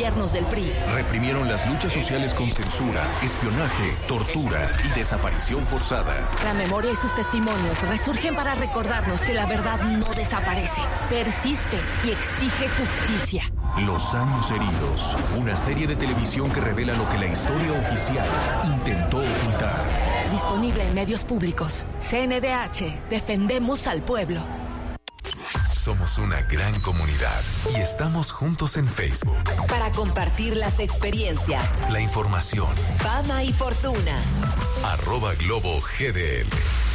gobiernos del PRI. Reprimieron las luchas sociales con censura, espionaje, tortura y desaparición forzada. La memoria y sus testimonios resurgen para recordarnos que la verdad no desaparece, persiste y exige justicia. Los años heridos, una serie de televisión que revela lo que la historia oficial intentó ocultar. Disponible en medios públicos. CNDH, defendemos al pueblo. Somos una gran comunidad y estamos juntos en Facebook. Para compartir las experiencias, la información, fama y fortuna. @Globo GDL.